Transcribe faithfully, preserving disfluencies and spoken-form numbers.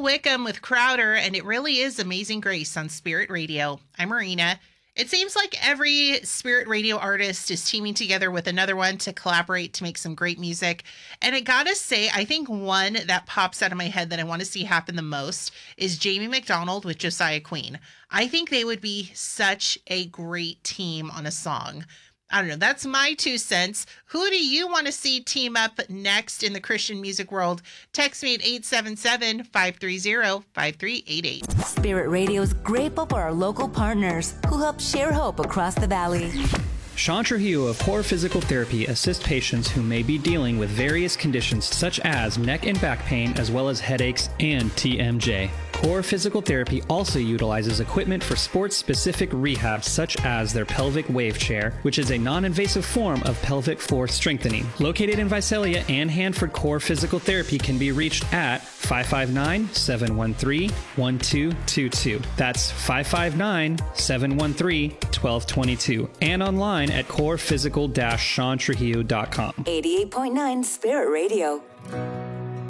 Wickham with Crowder, and it really is Amazing Grace on Spirit Radio. I'm Marina. It seems like every Spirit Radio artist is teaming together with another one to collaborate to make some great music. And I gotta say, I think one that pops out of my head that I want to see happen the most is Jamie McDonald with Josiah Queen. I think they would be such a great team on a song. I don't know. That's my two cents. Who do you want to see team up next in the Christian music world? Text me at eight seven seven, five three zero, five three eight eight. Spirit Radio's grateful for our local partners who help share hope across the valley. Sean Trujillo of Core Physical Therapy assists patients who may be dealing with various conditions such as neck and back pain, as well as headaches and T M J. Core Physical Therapy also utilizes equipment for sports-specific rehab, such as their pelvic wave chair, which is a non-invasive form of pelvic floor strengthening. Located in Visalia and Hanford, Core Physical Therapy can be reached at five five nine, seven one three, one two two two. That's five five nine, seven one three, one two two two. And online at core physical dash sean trujillo dot com. eighty-eight point nine Spirit Radio.